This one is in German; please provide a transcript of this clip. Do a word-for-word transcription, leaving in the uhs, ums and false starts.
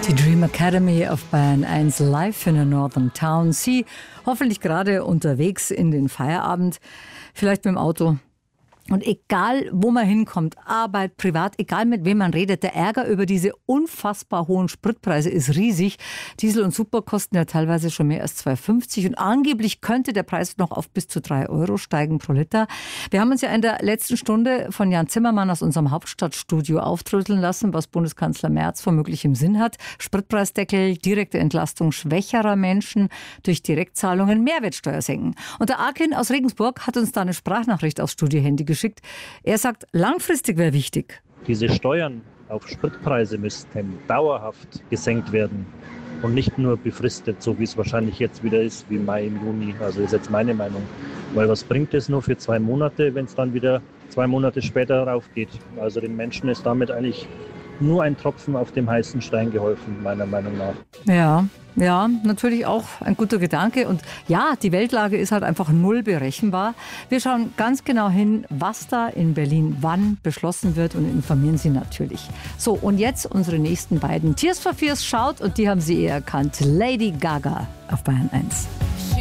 Die Dream Academy auf Bayern eins live in a Northern Town. Sie hoffentlich gerade unterwegs in den Feierabend, vielleicht mit dem Auto. Und egal, wo man hinkommt, Arbeit, privat, egal mit wem man redet, der Ärger über diese unfassbar hohen Spritpreise ist riesig. Diesel und Super kosten ja teilweise schon mehr als zwei fünfzig und angeblich könnte der Preis noch auf bis zu drei Euro steigen pro Liter. Wir haben uns ja in der letzten Stunde von Jan Zimmermann aus unserem Hauptstadtstudio aufdröseln lassen, was Bundeskanzler Merz womöglich im Sinn hat. Spritpreisdeckel, direkte Entlastung schwächerer Menschen durch Direktzahlungen, Mehrwertsteuer senken. Und der Akin aus Regensburg hat uns da eine Sprachnachricht aufs Studiohandy geschickt. Er sagt, langfristig wäre wichtig. Diese Steuern auf Spritpreise müssten dauerhaft gesenkt werden und nicht nur befristet, so wie es wahrscheinlich jetzt wieder ist, wie Mai, im Juni. Also ist jetzt meine Meinung. Weil was bringt es nur für zwei Monate, wenn es dann wieder zwei Monate später raufgeht? Also den Menschen ist damit eigentlich nur ein Tropfen auf dem heißen Stein geholfen, meiner Meinung nach. Ja, ja, natürlich auch ein guter Gedanke. Und ja, die Weltlage ist halt einfach null berechenbar. Wir schauen ganz genau hin, was da in Berlin wann beschlossen wird und informieren Sie natürlich. So, und jetzt unsere nächsten beiden. Tears for Fears schaut und die haben Sie eh erkannt. Lady Gaga auf Bayern eins.